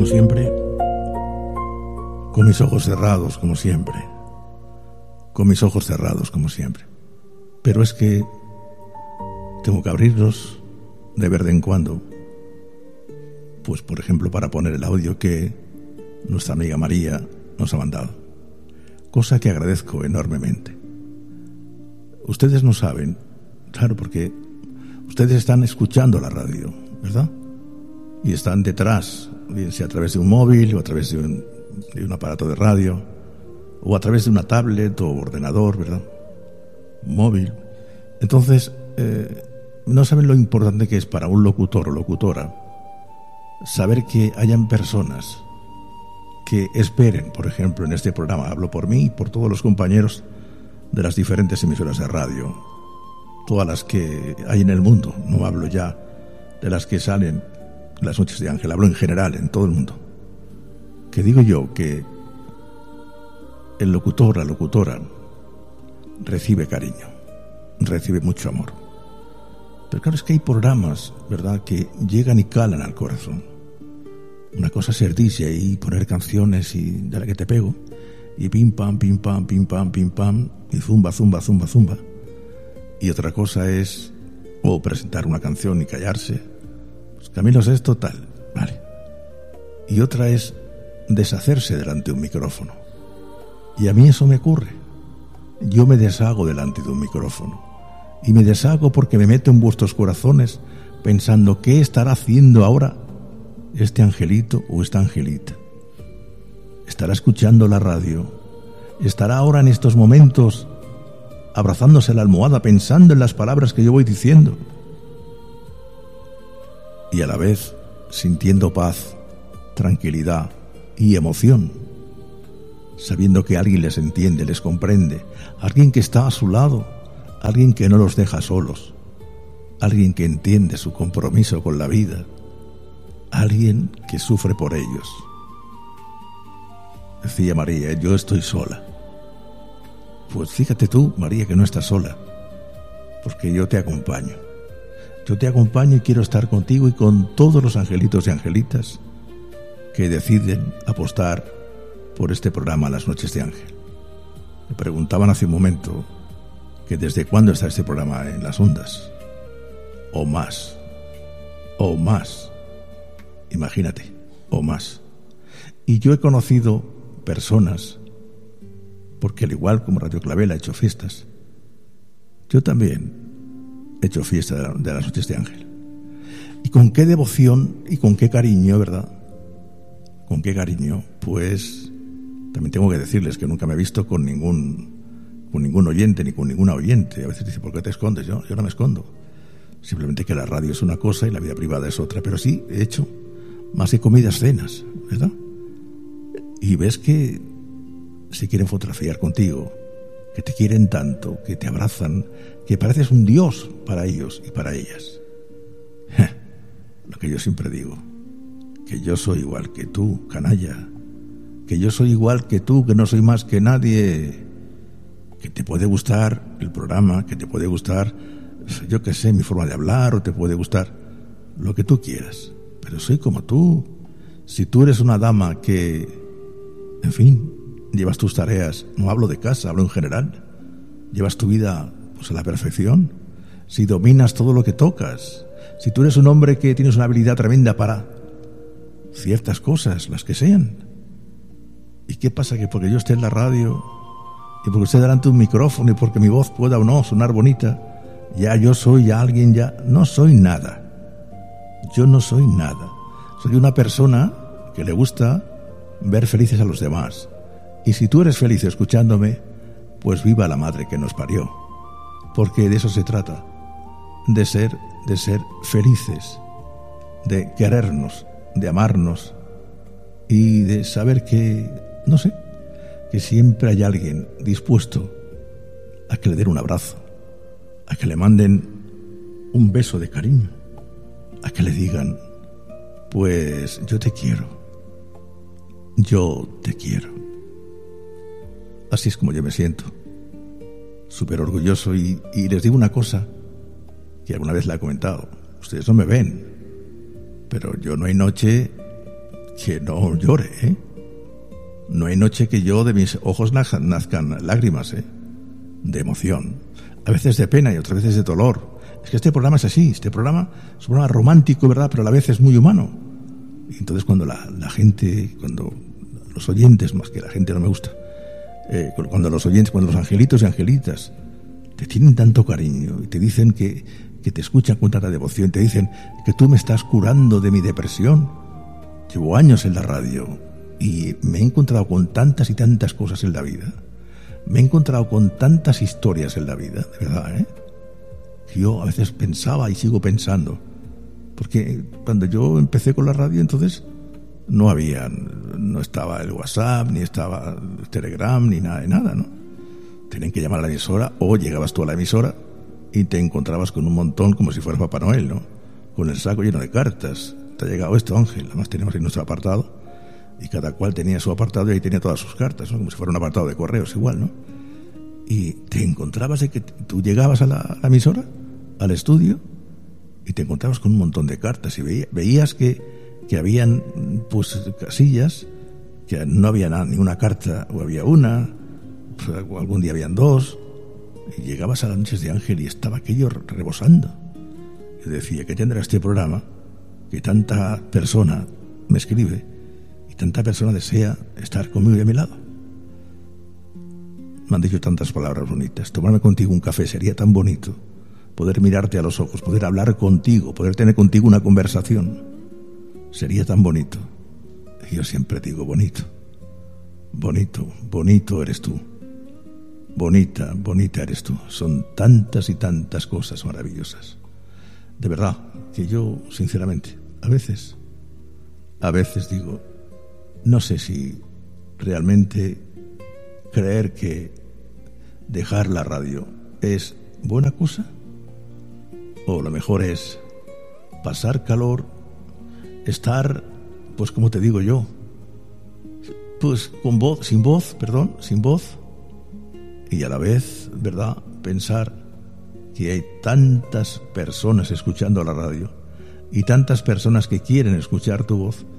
siempre, con mis ojos cerrados, como siempre. Con mis ojos cerrados, como siempre. Pero es que tengo que abrirlos de vez en cuando. Pues, por ejemplo, para poner el audio que nuestra amiga María nos ha mandado. Cosa que agradezco enormemente. Ustedes no saben, claro, porque ustedes están escuchando la radio, ¿verdad? Y están detrás, bien sea a través de un móvil o a través de un aparato de radio o a través de una tablet o ordenador, ¿verdad? Móvil. Entonces, no saben lo importante que es para un locutor o locutora saber que hayan personas que esperen, por ejemplo, en este programa, hablo por mí y por todos los compañeros de las diferentes emisoras de radio, todas las que hay en el mundo, no hablo ya de las que salen las noches de Ángel, hablo en general, en todo el mundo. Que digo yo que el locutor, la locutora, recibe cariño, recibe mucho amor. Pero claro, es que hay programas, ¿verdad?, que llegan y calan al corazón. Una cosa es ser DJ y poner canciones y de la que te pego, y pim pam, pim pam, pim pam, pim pam, y zumba, zumba, zumba, zumba. Y otra cosa es presentar una canción y callarse. Pues Camilo es esto, tal, vale. Y otra es deshacerse delante de un micrófono. Y a mí eso me ocurre. Yo me deshago delante de un micrófono. Y me deshago porque me meto en vuestros corazones pensando qué estará haciendo ahora este angelito o esta angelita. Estará escuchando la radio. Estará ahora en estos momentos abrazándose a la almohada pensando en las palabras que yo voy diciendo. Y a la vez sintiendo paz, tranquilidad y emoción, sabiendo que alguien les entiende, les comprende, alguien que está a su lado, alguien que no los deja solos, alguien que entiende su compromiso con la vida, alguien que sufre por ellos. Decía María, yo estoy sola. Pues fíjate tú, María, que no estás sola, porque yo te acompaño. Yo te acompaño y quiero estar contigo y con todos los angelitos y angelitas que deciden apostar por este programa Las Noches de Ángel. Me preguntaban hace un momento que desde cuándo está este programa en las ondas. O más. Imagínate, o más. Y yo he conocido personas, porque al igual como Radio Clavel ha hecho fiestas, yo también he hecho fiesta de las Noches de Ángel. Y con qué devoción y con qué cariño, ¿verdad? Con qué cariño. Pues también tengo que decirles que nunca me he visto con ningún oyente ni con ninguna oyente. A veces dice, ¿por qué te escondes? Yo no me escondo. Simplemente que la radio es una cosa y la vida privada es otra. Pero sí, he hecho más que comidas, cenas, ¿verdad? Y ves que se quieren fotografiar contigo, que te quieren tanto, que te abrazan, que pareces un dios para ellos y para ellas. Lo que yo siempre digo, que yo soy igual que tú, canalla, que yo soy igual que tú, que no soy más que nadie, que te puede gustar el programa, que te puede gustar, yo qué sé, mi forma de hablar, o te puede gustar lo que tú quieras, pero soy como tú. Si tú eres una dama que, en fin, llevas tus tareas, no hablo de casa, hablo en general, llevas tu vida pues a la perfección, si dominas todo lo que tocas, si tú eres un hombre que tienes una habilidad tremenda para ciertas cosas, las que sean. ¿Y qué pasa? Que porque yo esté en la radio y porque esté delante de un micrófono y porque mi voz pueda o no sonar bonita, ya yo soy ya alguien, ya no soy nada. Yo no soy nada. Soy una persona que le gusta ver felices a los demás. Y si tú eres feliz escuchándome, pues viva la madre que nos parió. Porque de eso se trata, de ser felices, de querernos, de amarnos y de saber que, no sé, que siempre hay alguien dispuesto a que le den un abrazo, a que le manden un beso de cariño, a que le digan, pues yo te quiero. Así es como yo me siento, súper orgulloso y les digo una cosa que alguna vez la he comentado. Ustedes no me ven, pero yo no hay noche que no llore, ¿eh? No hay noche que yo de mis ojos nazcan lágrimas, ¿eh? De emoción. A veces de pena y otras veces de dolor. Es que este programa es así. Este programa es un programa romántico, ¿verdad? Pero a la vez es muy humano. Y entonces cuando la gente, cuando los oyentes, más que la gente no me gusta, cuando los oyentes, cuando los angelitos y angelitas te tienen tanto cariño y te dicen que te escuchan con tanta devoción, te dicen que tú me estás curando de mi depresión. Llevo años en la radio y me he encontrado con tantas y tantas cosas en la vida. Me he encontrado con tantas historias en la vida, de verdad, ¿eh? Que yo a veces pensaba y sigo pensando. Porque cuando yo empecé con la radio, entonces no estaba el WhatsApp, ni estaba el Telegram, ni nada de nada, ¿no? Tenían que llamar a la emisora, o llegabas tú a la emisora y te encontrabas con un montón, como si fuera Papá Noel, ¿no? Con el saco lleno de cartas. Te ha llegado esto, Ángel. Además tenemos ahí nuestro apartado y cada cual tenía su apartado y ahí tenía todas sus cartas, ¿no? Como si fuera un apartado de correos igual, ¿no? Y te encontrabas de que tú llegabas a la emisora, al estudio, y te encontrabas con un montón de cartas y veías que habían pues casillas, que no había nada, ni una carta, o había una, pues, algún día habían dos, y llegabas a las noches de Ángel y estaba aquello rebosando. Y decía, ¿qué tendrá este programa? Que tanta persona me escribe y tanta persona desea estar conmigo y a mi lado. Me han dicho tantas palabras bonitas. Tomarme contigo un café sería tan bonito. Poder mirarte a los ojos, poder hablar contigo, poder tener contigo una conversación. Sería tan bonito. Y yo siempre digo bonito. Bonito, bonito eres tú. Bonita, bonita eres tú. Son tantas y tantas cosas maravillosas. De verdad, que yo, sinceramente, a veces digo, no sé si realmente creer que dejar la radio es buena cosa, o lo mejor es pasar calor, estar, pues como te digo yo, pues sin voz, y a la vez, ¿verdad?, pensar que hay tantas personas escuchando la radio y tantas personas que quieren escuchar tu voz,